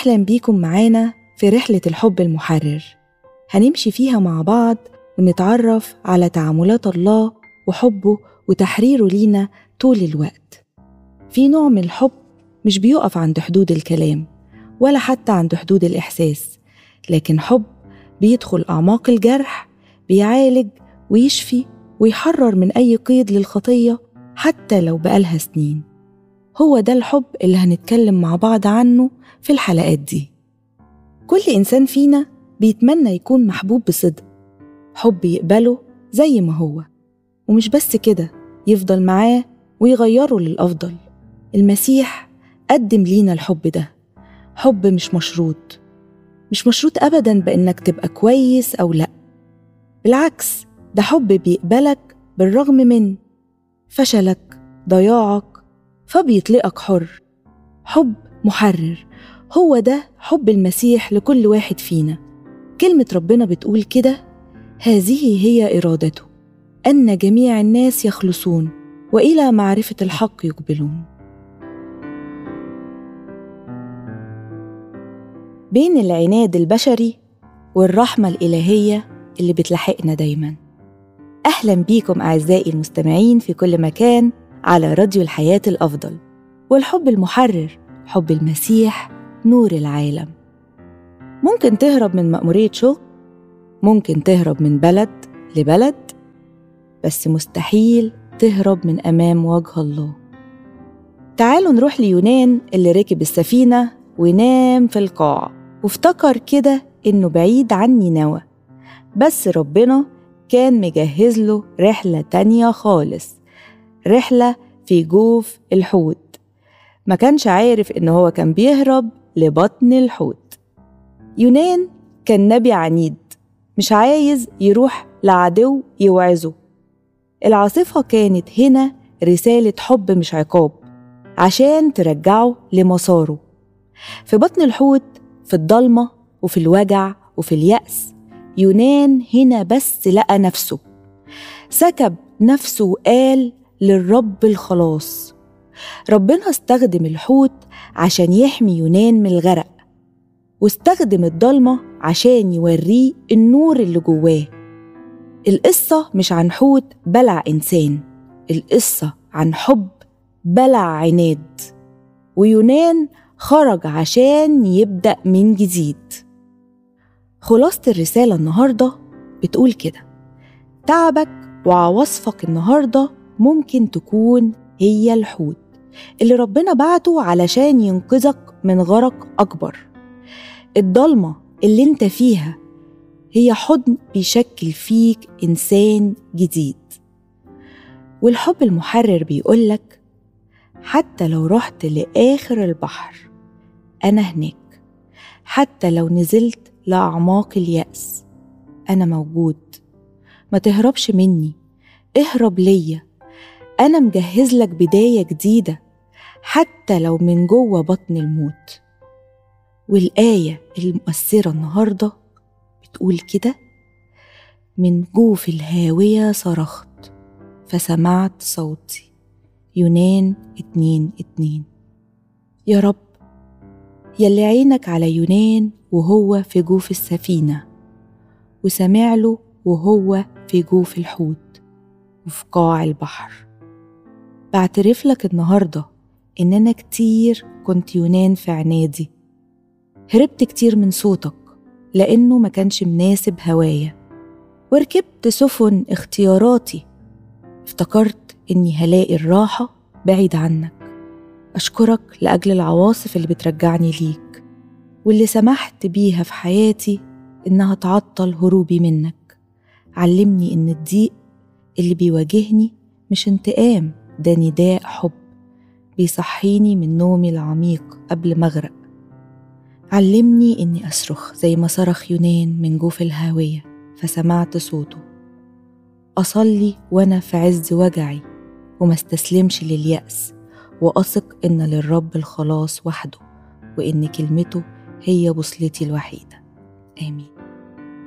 أهلا بيكم معانا في رحلة الحب المحرر. هنمشي فيها مع بعض ونتعرف على تعاملات الله وحبه وتحريره لينا طول الوقت. في نوع من الحب مش بيقف عند حدود الكلام ولا حتى عند حدود الإحساس، لكن حب بيدخل أعماق الجرح، بيعالج ويشفي ويحرر من أي قيد للخطية حتى لو بقالها سنين. هو ده الحب اللي هنتكلم مع بعض عنه في الحلقات دي. كل إنسان فينا بيتمنى يكون محبوب بصدق، حب يقبله زي ما هو، ومش بس كده، يفضل معاه ويغيره للأفضل. المسيح قدم لينا الحب ده، حب مش مشروط أبداً بإنك تبقى كويس أو لأ. بالعكس، ده حب بيقبلك بالرغم من فشلك، ضياعك، فبيطلقك حر. حب محرر، هو ده حب المسيح لكل واحد فينا. كلمة ربنا بتقول كده: هذه هي إرادته، أن جميع الناس يخلصون وإلى معرفة الحق يقبلون. بين العناد البشري والرحمة الإلهية اللي بتلحقنا دايماً. أهلاً بيكم أعزائي المستمعين في كل مكان على راديو الحياة الأفضل. والحب المحرر، حب المسيح، نور العالم. ممكن تهرب من مأمورية شغل، ممكن تهرب من بلد لبلد، بس مستحيل تهرب من أمام وجه الله. تعالوا نروح ليونان اللي ركب السفينة ونام في القاع وافتكر كده إنه بعيد عن نينوى، بس ربنا كان مجهز له رحلة تانية خالص، رحلة في جوف الحوت. ما كانش عارف إنه هو كان بيهرب لبطن الحوت. يونان كان نبي عنيد، مش عايز يروح لعدو يوعظه. العاصفة كانت هنا رسالة حب مش عقاب، عشان ترجعه لمساره. في بطن الحوت، في الضلمة وفي الوجع وفي اليأس، يونان هنا بس لقى نفسه، سكب نفسه وقال للرب الخلاص. ربنا استخدم الحوت عشان يحمي يونان من الغرق، واستخدم الضلمة عشان يوريه النور اللي جواه. القصة مش عن حوت بلع إنسان، القصة عن حب بلع عناد، ويونان خرج عشان يبدأ من جديد. خلاصة الرسالة النهاردة بتقول كده: تعبك وعواصفك النهاردة ممكن تكون هي الحوت اللي ربنا بعته علشان ينقذك من غرق أكبر. الضلمة اللي انت فيها هي حضن بيشكل فيك إنسان جديد. والحب المحرر بيقولك: حتى لو رحت لآخر البحر أنا هناك، حتى لو نزلت لأعماق اليأس أنا موجود. ما تهربش مني، اهرب ليا، أنا مجهز لك بداية جديدة حتى لو من جوه بطن الموت. والآية المؤثرة النهاردة بتقول كده: من جوف الهاوية صرخت فسمعت صوتي. يونان 2:2. يا رب، يلي عينك على يونان وهو في جوف السفينة، وسمع له وهو في جوف الحوت وفي قاع البحر. بعترف لك النهاردة إن أنا كتير كنت يونان في عنادي، هربت كتير من صوتك لأنه ما كانش مناسب هوايا، وركبت سفن اختياراتي، افتكرت إني هلاقي الراحة بعيد عنك. أشكرك لأجل العواصف اللي بترجعني ليك، واللي سمحت بيها في حياتي إنها تعطل هروبي منك. علمني إن الضيق اللي بيواجهني مش انتقام، ده نداء حب بيصحيني من نومي العميق قبل ما أغرق. علمني إني أصرخ زي ما صرخ يونان من جوف الهاوية فسمعت صوته. أصلي وأنا في عز وجعي وما استسلمش لليأس، وأثق إن للرب الخلاص وحده، وإن كلمته هي بوصلتي الوحيدة. آمين.